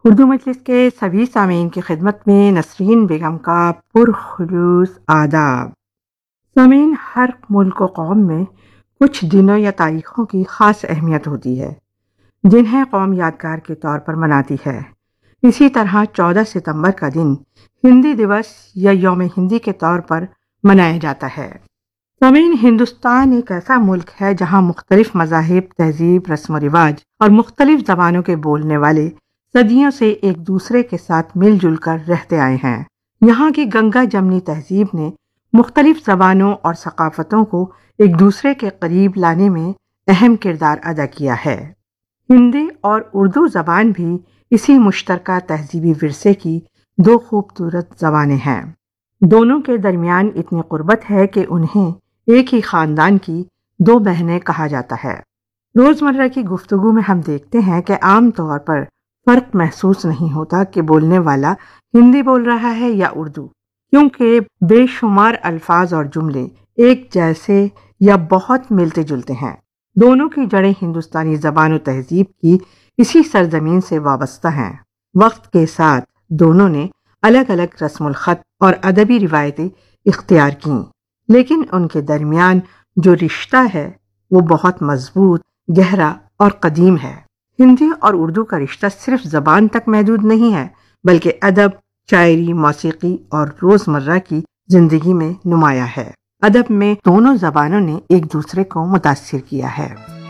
اردو مجلس کے سبھی سامعین کی خدمت میں نسرین بیگم کا پرخلوص آداب۔ سامعین، ہر ملک و قوم میں کچھ دنوں یا تاریخوں کی خاص اہمیت ہوتی ہے جنہیں قوم یادگار کے طور پر مناتی ہے۔ اسی طرح 14 ستمبر کا دن ہندی دیوس یا یوم ہندی کے طور پر منایا جاتا ہے۔ سامعین، ہندوستان ایک ایسا ملک ہے جہاں مختلف مذاہب، تہذیب، رسم و رواج اور مختلف زبانوں کے بولنے والے صدیوں سے ایک دوسرے کے ساتھ مل جل کر رہتے آئے ہیں۔ یہاں کی گنگا جمنی تہذیب نے مختلف زبانوں اور ثقافتوں کو ایک دوسرے کے قریب لانے میں اہم کردار ادا کیا ہے۔ ہندی اور اردو زبان بھی اسی مشترکہ تہذیبی ورثے کی دو خوبصورت زبانیں ہیں۔ دونوں کے درمیان اتنی قربت ہے کہ انہیں ایک ہی خاندان کی دو بہنیں کہا جاتا ہے۔ روزمرہ کی گفتگو میں ہم دیکھتے ہیں کہ عام طور پر فرق محسوس نہیں ہوتا کہ بولنے والا ہندی بول رہا ہے یا اردو، کیونکہ بے شمار الفاظ اور جملے ایک جیسے یا بہت ملتے جلتے ہیں۔ دونوں کی جڑیں ہندوستانی زبان و تہذیب کی اسی سرزمین سے وابستہ ہیں۔ وقت کے ساتھ دونوں نے الگ الگ رسم الخط اور ادبی روایتیں اختیار کیں، لیکن ان کے درمیان جو رشتہ ہے وہ بہت مضبوط، گہرا اور قدیم ہے۔ ہندی اور اردو کا رشتہ صرف زبان تک محدود نہیں ہے، بلکہ ادب، شاعری، موسیقی اور روزمرہ کی زندگی میں نمایاں ہے۔ ادب میں دونوں زبانوں نے ایک دوسرے کو متاثر کیا ہے۔